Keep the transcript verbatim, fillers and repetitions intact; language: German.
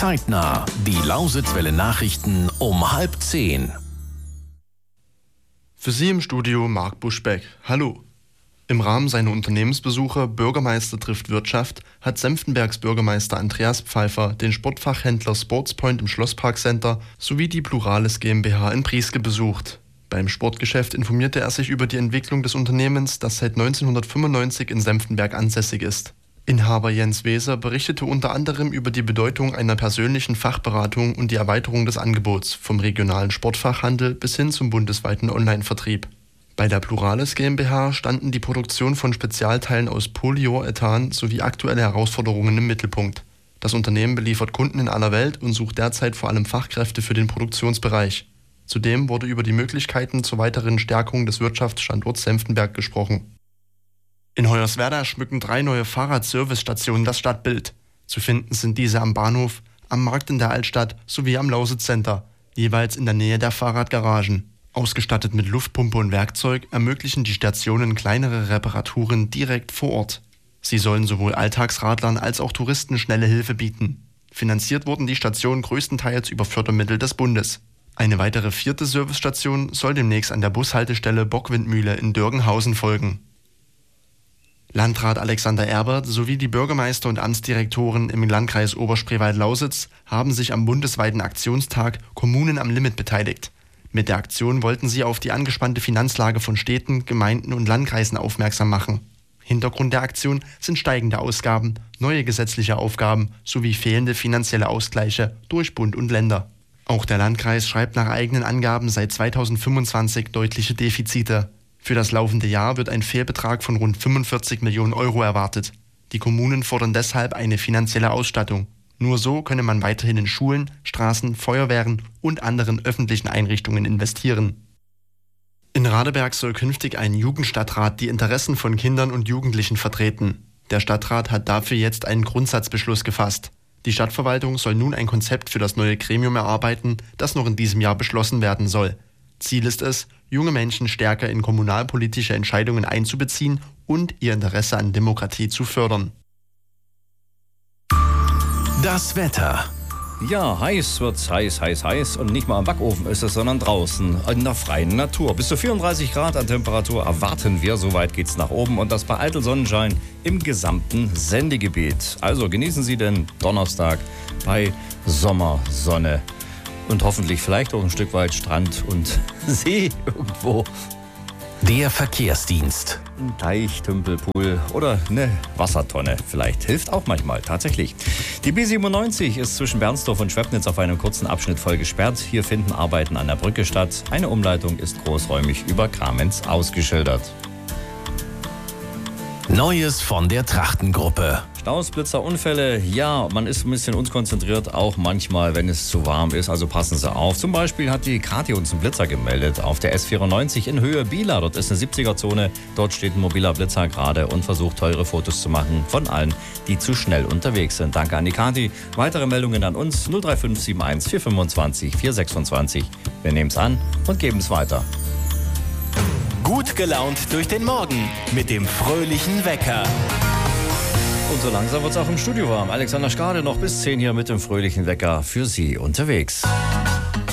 Zeitnah. Die Lausitzwelle Nachrichten um halb zehn. Für Sie im Studio Marc Buschbeck. Hallo. Im Rahmen seiner Unternehmensbesuche Bürgermeister trifft Wirtschaft hat Senftenbergs Bürgermeister Andreas Pfeiffer den Sportfachhändler Sportspoint im Schlossparkcenter sowie die Plurales GmbH in Prieske besucht. Beim Sportgeschäft informierte er sich über die Entwicklung des Unternehmens, das seit neunzehnhundertfünfundneunzig in Senftenberg ansässig ist. Inhaber Jens Weser berichtete unter anderem über die Bedeutung einer persönlichen Fachberatung und die Erweiterung des Angebots vom regionalen Sportfachhandel bis hin zum bundesweiten Online-Vertrieb. Bei der Plurales GmbH standen die Produktion von Spezialteilen aus Polyurethan sowie aktuelle Herausforderungen im Mittelpunkt. Das Unternehmen beliefert Kunden in aller Welt und sucht derzeit vor allem Fachkräfte für den Produktionsbereich. Zudem wurde über die Möglichkeiten zur weiteren Stärkung des Wirtschaftsstandorts Senftenberg gesprochen. In Hoyerswerda schmücken drei neue Fahrradservicestationen das Stadtbild. Zu finden sind diese am Bahnhof, am Markt in der Altstadt sowie am Lausitzcenter, jeweils in der Nähe der Fahrradgaragen. Ausgestattet mit Luftpumpe und Werkzeug ermöglichen die Stationen kleinere Reparaturen direkt vor Ort. Sie sollen sowohl Alltagsradlern als auch Touristen schnelle Hilfe bieten. Finanziert wurden die Stationen größtenteils über Fördermittel des Bundes. Eine weitere vierte Servicestation soll demnächst an der Bushaltestelle Bockwindmühle in Dörgenhausen folgen. Landrat Alexander Erbert sowie die Bürgermeister und Amtsdirektoren im Landkreis Oberspreewald-Lausitz haben sich am bundesweiten Aktionstag Kommunen am Limit beteiligt. Mit der Aktion wollten sie auf die angespannte Finanzlage von Städten, Gemeinden und Landkreisen aufmerksam machen. Hintergrund der Aktion sind steigende Ausgaben, neue gesetzliche Aufgaben sowie fehlende finanzielle Ausgleiche durch Bund und Länder. Auch der Landkreis schreibt nach eigenen Angaben seit zweitausendfünfundzwanzig deutliche Defizite. Für das laufende Jahr wird ein Fehlbetrag von rund fünfundvierzig Millionen Euro erwartet. Die Kommunen fordern deshalb eine finanzielle Ausstattung. Nur so könne man weiterhin in Schulen, Straßen, Feuerwehren und anderen öffentlichen Einrichtungen investieren. In Radeberg soll künftig ein Jugendstadtrat die Interessen von Kindern und Jugendlichen vertreten. Der Stadtrat hat dafür jetzt einen Grundsatzbeschluss gefasst. Die Stadtverwaltung soll nun ein Konzept für das neue Gremium erarbeiten, das noch in diesem Jahr beschlossen werden soll. Ziel ist es, junge Menschen stärker in kommunalpolitische Entscheidungen einzubeziehen und ihr Interesse an Demokratie zu fördern. Das Wetter. Ja, heiß wird's, heiß, heiß, heiß. Und nicht mal am Backofen ist es, sondern draußen in der freien Natur. Bis zu vierunddreißig Grad an Temperatur erwarten wir. Soweit geht's nach oben und das bei eitel Sonnenschein im gesamten Sendegebiet. Also genießen Sie den Donnerstag bei Sommersonne. Und hoffentlich vielleicht auch ein Stück weit Strand und See irgendwo. Der Verkehrsdienst. Ein Teich, Tümpel, Pool oder eine Wassertonne. Vielleicht hilft auch manchmal, tatsächlich. Die B siebenundneunzig ist zwischen Bernsdorf und Schwepnitz auf einem kurzen Abschnitt voll gesperrt. Hier finden Arbeiten an der Brücke statt. Eine Umleitung ist großräumig über Kamenz ausgeschildert. Neues von der Trachtengruppe. Staus, Blitzer, Unfälle, ja, man ist ein bisschen unkonzentriert, auch manchmal, wenn es zu warm ist, also passen Sie auf. Zum Beispiel hat die Kathi uns einen Blitzer gemeldet auf der S vierundneunzig in Höhe Bieler. Dort ist eine siebziger-Zone, dort steht ein mobiler Blitzer gerade und versucht teure Fotos zu machen von allen, die zu schnell unterwegs sind. Danke an die Kathi. Weitere Meldungen an uns null drei fünf sieben eins vier fünfundzwanzig vier sechsundzwanzig. Wir nehmen es an und geben es weiter. Gut gelaunt durch den Morgen mit dem fröhlichen Wecker. Und so langsam wird es auch im Studio warm. Alexander Skade noch bis zehn hier mit dem fröhlichen Wecker für Sie unterwegs.